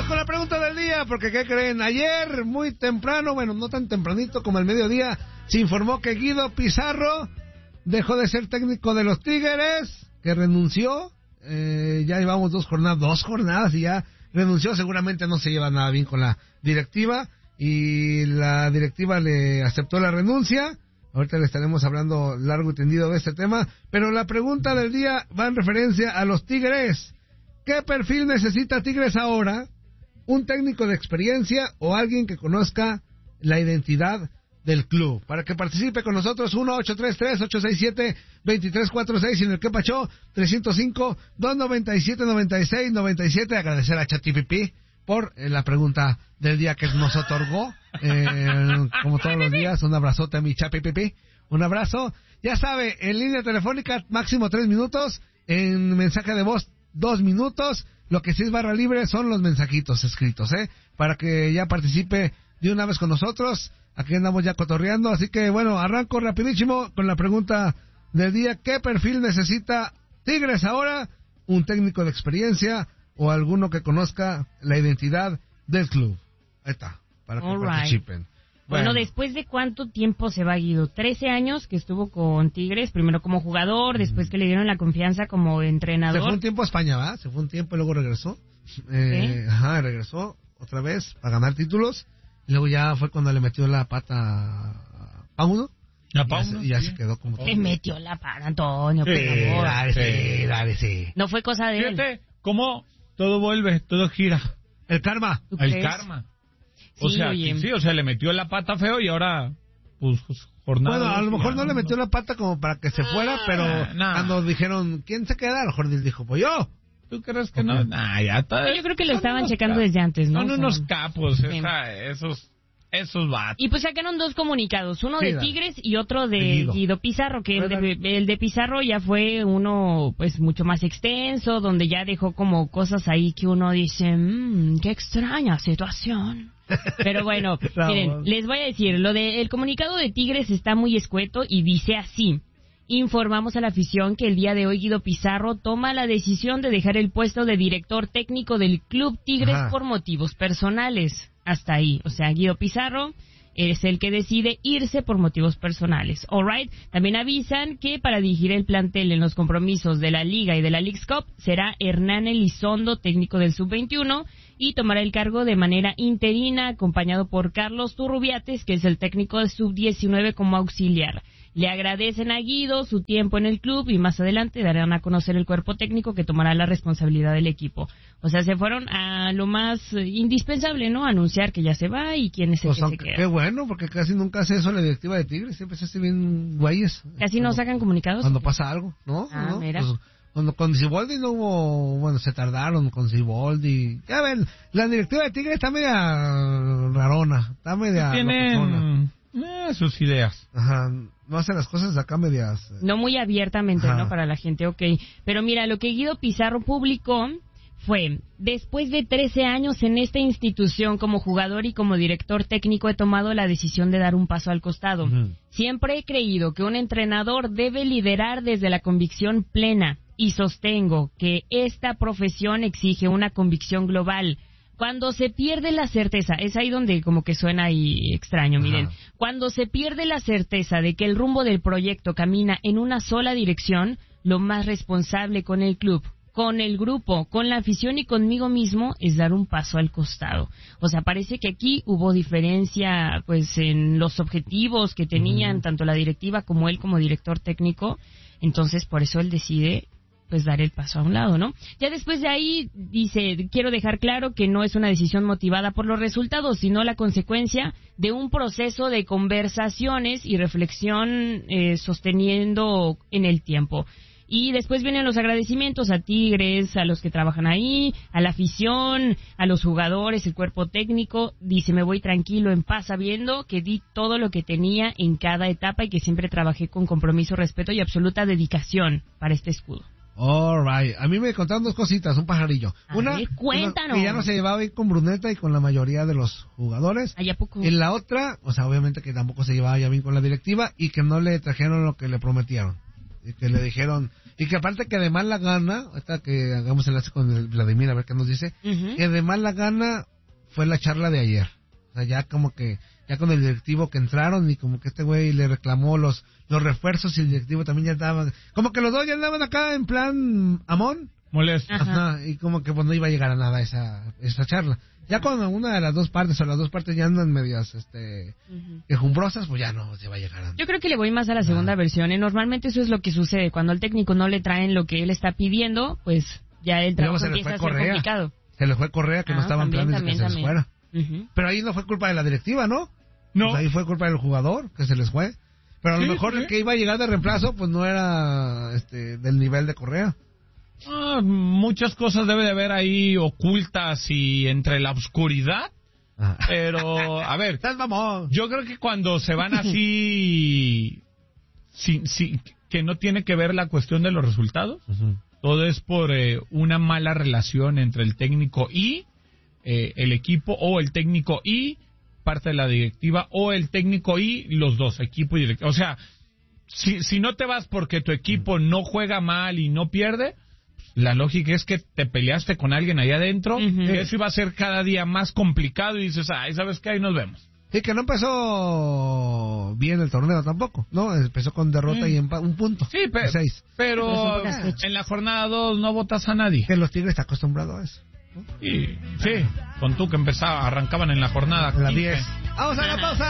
con la pregunta del día, porque ¿qué creen? Ayer, muy temprano, bueno, no tan tempranito como el mediodía, se informó que Guido Pizarro dejó de ser técnico de los Tigres, que renunció. Ya llevamos dos jornadas y ya renunció. Seguramente no se lleva nada bien con la directiva y la directiva le aceptó la renuncia. Ahorita le estaremos hablando largo y tendido de este tema, pero la pregunta del día va en referencia a los Tigres. ¿Qué perfil necesita Tigres ahora? ¿Un técnico de experiencia o alguien que conozca la identidad del club? Para que participe con nosotros, 1-833-867-2346 y en el que pachó 305-297-9697. Agradecer a ChatGPT por la pregunta del día que nos otorgó, como todos los días. Un abrazote a mi ChatGPT, un abrazo. Ya sabe, en línea telefónica máximo 3 minutos, en mensaje de voz 2 minutos. Lo que sí es barra libre son los mensajitos escritos, para que ya participe de una vez con nosotros. Aquí andamos ya cotorreando, así que bueno, arranco rapidísimo con la pregunta del día. ¿Qué perfil necesita Tigres ahora? ¿Un técnico de experiencia o alguno que conozca la identidad del club? Ahí está, para que participen. Bueno, ¿después de cuánto tiempo se va Guido? 13 años que estuvo con Tigres, primero como jugador, después que le dieron la confianza como entrenador. Se fue un tiempo a España, ¿va? Se fue un tiempo y luego regresó. ¿Sí? Regresó otra vez para ganar títulos. Y luego ya fue cuando le metió la pata a Pauno. Y ya se quedó como... Le metió la pata, Antonio, por favor. Dale. No fue cosa de él. Fíjate cómo todo vuelve, todo gira. El karma. El karma. O sea, le metió la pata feo y ahora, pues, jornada. Bueno, a lo mejor no le metió la pata como para que se fuera, pero cuando dijeron, ¿quién se queda? A lo mejor él dijo, pues yo. ¿Tú crees que no? Ya está. Yo creo que lo estaban checando desde antes, ¿no? Son unos capos, esos vatos. Y pues sacaron 2 comunicados, uno de Tigres y otro de Guido Pizarro, que el de Pizarro ya fue uno pues mucho más extenso, donde ya dejó como cosas ahí que uno dice, qué extraña situación. Pero bueno, miren, les voy a decir, el comunicado de Tigres está muy escueto y dice así: informamos a la afición que el día de hoy Guido Pizarro toma la decisión de dejar el puesto de director técnico del Club Tigres por motivos personales. Hasta ahí, o sea, Guido Pizarro es el que decide irse por motivos personales. Alright, también avisan que para dirigir el plantel en los compromisos de la Liga y de la Leagues Cup será Hernán Elizondo, técnico del Sub-21, y tomará el cargo de manera interina, acompañado por Carlos Turrubiates, que es el técnico del Sub-19 como auxiliar. Le agradecen a Guido su tiempo en el club y más adelante darán a conocer el cuerpo técnico que tomará la responsabilidad del equipo. O sea, se fueron a lo más indispensable, ¿no? Anunciar que ya se va y quién es el que se queda. Qué bueno, porque casi nunca hace eso la directiva de Tigres, siempre se hace bien güeyes. Casi no sacan comunicados. Cuando pasa algo, ¿no? Mira. Pues, con Siboldi no hubo, bueno, se tardaron con Siboldi. Ya ven, la directiva de Tigres está media rarona, está media... Tienen sus ideas. Ajá, no hacen las cosas acá medias... No muy abiertamente, ¿no? Para la gente, ok. Pero mira, lo que Guido Pizarro publicó fue: después de 13 años en esta institución como jugador y como director técnico, he tomado la decisión de dar un paso al costado. Siempre he creído que un entrenador debe liderar desde la convicción plena y sostengo que esta profesión exige una convicción global. Cuando se pierde la certeza, es ahí donde como que suena ahí extraño, miren. Cuando se pierde la certeza de que el rumbo del proyecto camina en una sola dirección, lo más responsable con el club, con el grupo, con la afición y conmigo mismo es dar un paso al costado. O sea, parece que aquí hubo diferencia pues en los objetivos que tenían tanto la directiva como él como director técnico. Entonces, por eso él decide pues dar el paso a un lado, ¿no? Ya después de ahí dice: quiero dejar claro que no es una decisión motivada por los resultados, sino la consecuencia de un proceso de conversaciones y reflexión sosteniendo en el tiempo. Y después vienen los agradecimientos a Tigres, a los que trabajan ahí, a la afición, a los jugadores, el cuerpo técnico. Dice: me voy tranquilo, en paz, sabiendo que di todo lo que tenía en cada etapa y que siempre trabajé con compromiso, respeto y absoluta dedicación para este escudo. Alright, a mí me contaron 2 cositas, un pajarillo. Una, cuéntanos. Que ya no se llevaba bien con Bruneta y con la mayoría de los jugadores. ¿A poco? En la otra, o sea, obviamente que tampoco se llevaba ya bien con la directiva y que no le trajeron lo que le prometieron. Y que le dijeron, Y que aparte que de mala gana, ahorita que hagamos enlace con el Vladimir a ver qué nos dice, que de mala gana fue la charla de ayer. O sea, ya como que, ya con el directivo que entraron y como que este güey le reclamó los refuerzos y el directivo también ya estaba, como que los dos ya andaban acá en plan Amón. Molesto. Ajá, y como que pues no iba a llegar a nada esa charla. Ya cuando una de las dos partes o las dos partes ya andan medias quejumbrosas, pues ya no se va a llegar a nada. Yo creo que le voy más a la segunda versión. Normalmente eso es lo que sucede. Cuando al técnico no le traen lo que él está pidiendo, pues ya el trabajo empieza a ser complicado. Se le fue Correa, que no estaba en planes de que se les fuera. Pero ahí no fue culpa de la directiva, ¿no? No. Pues ahí fue culpa del jugador, que se les fue. Pero a lo mejor el que iba a llegar de reemplazo, pues no era del nivel de Correa. Muchas cosas debe de haber ahí ocultas y entre la oscuridad. Pero, a ver, yo creo que cuando se van así, que no tiene que ver la cuestión de los resultados, todo es por una mala relación entre el técnico y el equipo, o el técnico y parte de la directiva, o el técnico y los dos, equipo y directiva. O sea, si no te vas porque tu equipo no juega mal y no pierde, la lógica es que te peleaste con alguien allá adentro, y eso iba a ser cada día más complicado y dices, ¿sabes qué? Ahí nos vemos. Sí, que no empezó bien el torneo tampoco, ¿no? Empezó con derrota y un punto. Sí, pero en la jornada 2 no votas a nadie. Que los Tigres están acostumbrados a eso, ¿no? Sí, con tú que arrancaban en la jornada 15. 10. Vamos a la pausa.